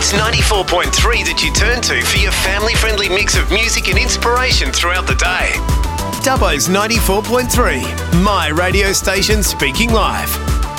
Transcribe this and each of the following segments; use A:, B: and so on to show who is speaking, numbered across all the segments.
A: Dubbo's 94.3 that you turn to for your family-friendly mix of music and inspiration throughout the day. Dubbo's 94.3, my radio station speaking live.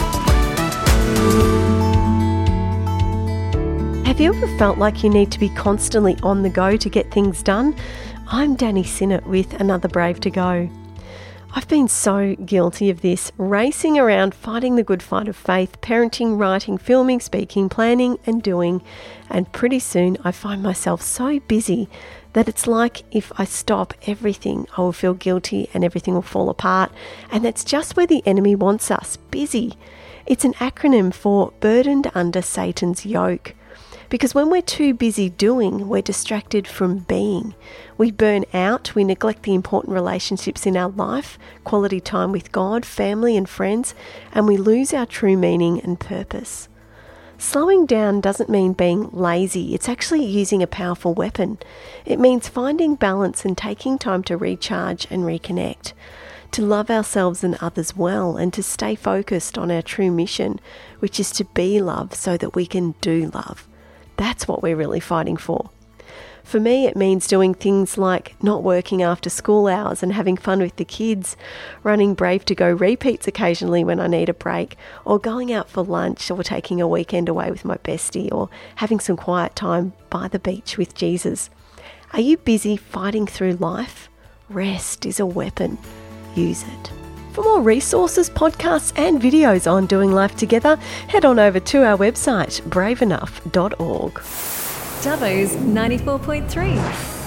B: Have you ever felt like you need to be constantly on the go to get things done? I'm Danny Sinnott with Another Brave to Go. I've been so guilty of this, racing around fighting the good fight of faith, parenting, writing, filming, speaking, planning and doing, and pretty soon I find myself so busy that it's like if I stop everything, I will feel guilty and everything will fall apart, and that's just where the enemy wants us, busy. It's an acronym for burdened under Satan's yoke. Because when we're too busy doing, we're distracted from being. We burn out, we neglect the important relationships in our life, quality time with God, family and friends, and we lose our true meaning and purpose. Slowing down doesn't mean being lazy, it's actually using a powerful weapon. It means finding balance and taking time to recharge and reconnect, to love ourselves and others well, and to stay focused on our true mission, which is to be love so that we can do love. That's what we're really fighting for. For me, it means doing things like not working after school hours and having fun with the kids, running Brave to Go repeats occasionally when I need a break, or going out for lunch, or taking a weekend away with my bestie, or having some quiet time by the beach with Jesus. Are you busy fighting through life? Rest is a weapon. Use it. For more resources, podcasts and videos on doing life together, head on over to our website, braveenough.org.
C: Dubbo's 94.3.